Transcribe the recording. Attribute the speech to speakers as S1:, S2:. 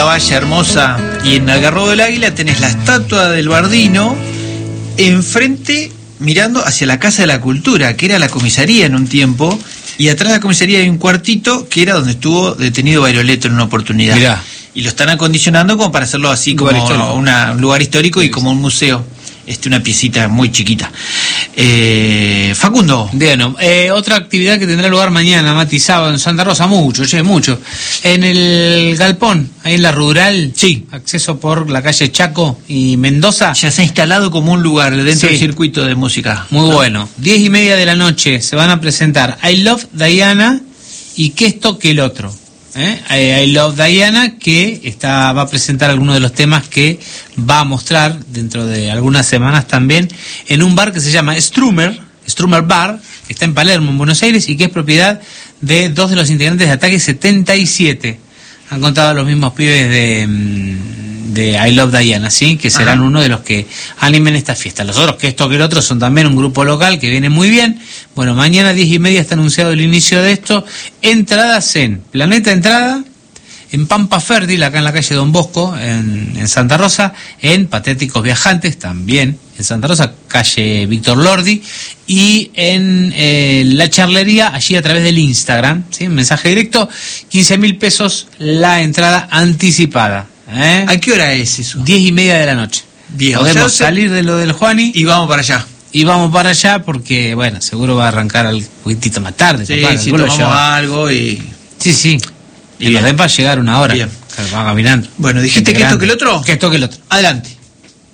S1: valla hermosa. Y en Algarrobo del Águila tenés la estatua del Bardino enfrente, mirando hacia la Casa de la Cultura, que era la comisaría en un tiempo, y atrás de la comisaría hay un cuartito que era donde estuvo detenido Bairoleto en una oportunidad.
S2: Mirá.
S1: Y lo están acondicionando como para hacerlo así como un lugar histórico y como un museo. Una piecita muy chiquita. Facundo.
S2: Bueno, otra actividad que tendrá lugar mañana, Mati, sábado, en Santa Rosa, mucho. En el Galpón, ahí en la Rural.
S1: Sí.
S2: Acceso por la calle Chaco y Mendoza.
S1: Ya se ha instalado como un lugar dentro del circuito de música.
S2: Muy bueno. 10:30 de la noche se van a presentar I Love Diana y ¿Qué esto que el otro? I Love Diana, que va a presentar algunos de los temas que va a mostrar dentro de algunas semanas también en un bar que se llama Strummer Bar, que está en Palermo, en Buenos Aires, y que es propiedad de dos de los integrantes de Ataque 77. Han contado los mismos pibes de I Love Diana, ¿sí? Que serán uno de los que animen esta fiesta. Los otros, que esto que el otro, son también un grupo local que viene muy bien. Bueno, mañana 10:30 está anunciado el inicio de esto. Entradas en Planeta Entrada, en Pampa Fértil, acá en la calle Don Bosco, en Santa Rosa, en Patéticos Viajantes, también en Santa Rosa, calle Víctor Lordi, y en La Charlería, allí a través del Instagram, ¿sí? Un mensaje directo, 15.000 pesos la entrada anticipada.
S1: ¿A qué hora es eso?
S2: 10:30 de la noche. Podemos salir de lo del Juani
S1: y vamos para allá.
S2: Y vamos para allá porque, bueno, seguro va a arrancar un poquitito más tarde.
S1: Sí, si tomamos algo y...
S2: Sí. Y los demás llegar una hora.
S1: Bien.
S2: Va caminando.
S1: Bueno, dijiste que esto que el otro.
S2: Que esto que el otro.
S1: Adelante.